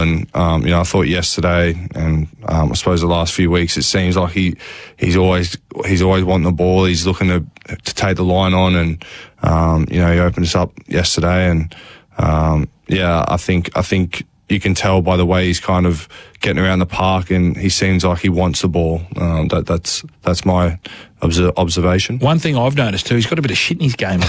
And I thought yesterday, and I suppose the last few weeks, it seems like he's always wanting the ball. He's looking to take the line on, and he opened us up yesterday, and I think you can tell by the way he's kind of getting around the park, and he seems like he wants the ball. That's my observation. One thing I've noticed too, he's got a bit of shit in his game.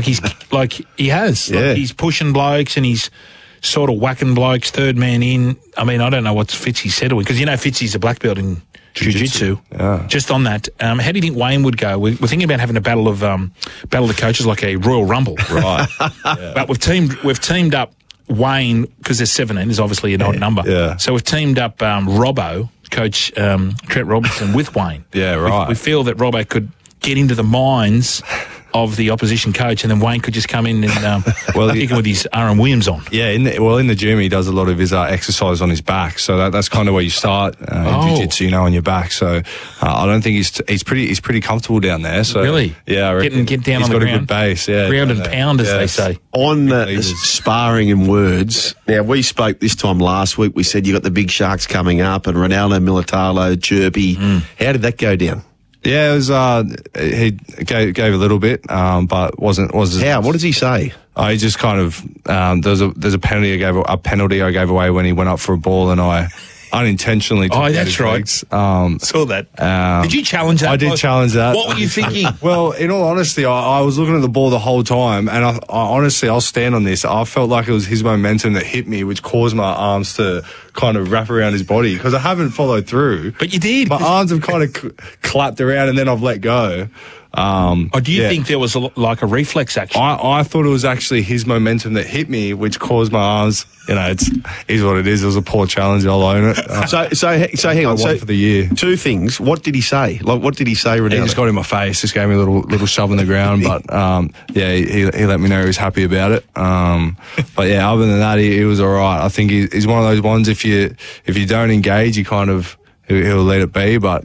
He has. Yeah. He's pushing blokes and he's sort of whacking blokes, third man in. I mean, I don't know what Fitzy's settling, because Fitzy's a black belt in jiu-jitsu. Yeah. Just on that, how do you think Wayne would go? We're thinking about having a battle of the coaches, like a Royal Rumble, right? But we've teamed up Wayne, because there's 17, is obviously an odd number. Yeah. So we've teamed up Robbo, Coach Trent Robinson, with Wayne. Yeah, right. We feel that Robbo could get into the minds of the opposition coach, and then Wayne could just come in and kick him with his R.M. Williams on. Yeah, in the gym he does a lot of his exercise on his back, so that's kind of where you start in jiu-jitsu, on your back. So I don't think he's pretty comfortable down there. So really, yeah, I reckon get down he's on the got ground. A good base, yeah, ground and pound, as they say. On sparring and words. Now, we spoke this time last week. We said you got the big sharks coming up, and Ronaldo, Militalo, Jerby. How did that go down? Yeah, it was. He gave a little bit, but wasn't. How? What does he say? He just kind of. There's a penalty I gave away when he went up for a ball, and I unintentionally. Oh, that's right. Saw that. Did you challenge that? I did challenge that. What were you thinking? Well, in all honesty, I was looking at the ball the whole time, and I honestly, I'll stand on this. I felt like it was his momentum that hit me, which caused my arms to kind of wrap around his body, because I haven't followed through. But you did. My arms have kind of clapped around, and then I've let go. Or do you think there was like a reflex action? I thought it was actually his momentum that hit me, which caused my arms. It is what it is. It was a poor challenge. I'll own it. So hang on. So for the year, two things. What did he say? Like, what did he say? Ronaldo? He just got in my face. Just gave me a little shove in the ground. But he let me know he was happy about it. But yeah, other than that, he was all right. I think he's one of those ones. If you don't engage, he'll let it be. But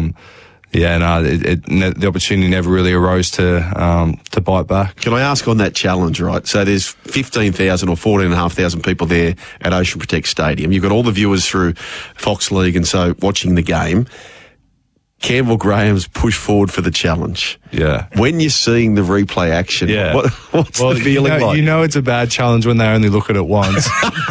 the opportunity never really arose to bite back. Can I ask on that challenge, right? So there's 15,000 or 14,500 people there at Ocean Protect Stadium. You've got all the viewers through Fox League and so watching the game. Campbell Graham's push forward for the challenge. Yeah. When you're seeing the replay action, what's the feeling like? You know it's a bad challenge when they only look at it once.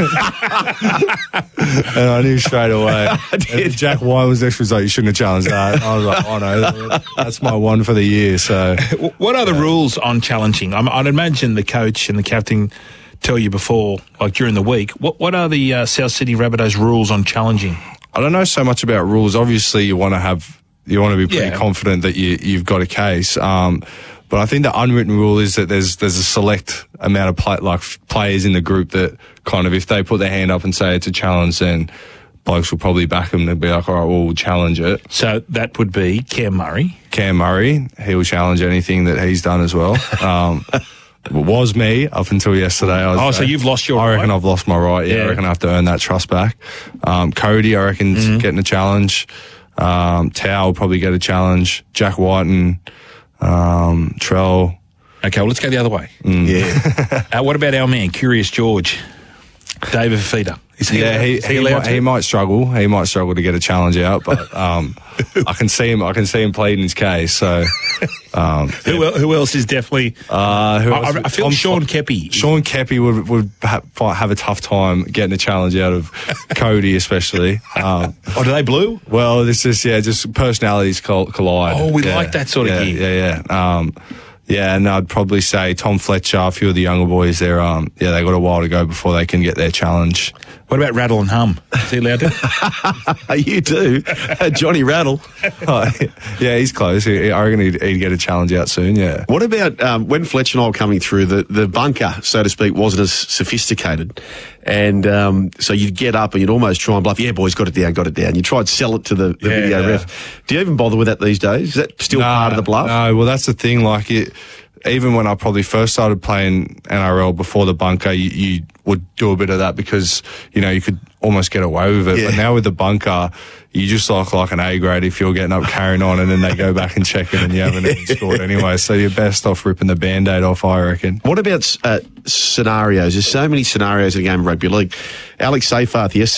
And I knew straight away. Jack Wine was next to me, like, you shouldn't have challenged that. I was like, oh no, that's my one for the year. So, what are the rules on challenging? I'd imagine the coach and the captain tell you before, like during the week. What are the South Sydney Rabbitohs rules on challenging? I don't know so much about rules. Obviously, you want to be pretty confident that you've got a case. But I think the unwritten rule is that there's a select amount of players in the group that kind of, if they put their hand up and say it's a challenge, then blokes will probably back them. They'll be like, all right, we'll challenge it. So that would be Cam Murray. He will challenge anything that he's done as well. It was me up until yesterday. So you've lost your right? I reckon I've lost my right. Yeah, I reckon I have to earn that trust back. Cody, I reckon, getting a challenge. Tao will probably get a challenge. Jack Whiten, Trell. Okay, well, let's go the other way. Yeah. What about our man, Curious George, David Fifita? He might struggle. He might struggle to get a challenge out, but I can see him pleading his case. So, who else is definitely? I feel Sean Kepi. Sean Kepi would have a tough time getting a challenge out of Cody, especially. Do they blue? Well, this is just personalities collide. Oh, we like that sort of gear. Yeah, and I'd probably say Tom Fletcher, a few of the younger boys there, they got a while to go before they can get their challenge. What about Rattle and Hum? Is he allowed to? You too. Johnny Rattle. He's close. I reckon he'd get a challenge out soon, yeah. What about when Fletcher and I were coming through, the bunker, so to speak, wasn't as sophisticated. And so you'd get up and you'd almost try and bluff, yeah, boys, got it down. You try and sell it to the video ref. Do you even bother with that these days? Is that still part of the bluff? No, well, that's the thing. Like, even when I probably first started playing NRL before the bunker, you would do a bit of that because, you could almost get away with it. Yeah. But now with the bunker, you just like an A grade if you're getting up carrying on, and then they go back and check it and you haven't even scored anyway. So you're best off ripping the Band-Aid off, I reckon. What about scenarios? There's so many scenarios in the game of rugby league. Alex Seyfarth yesterday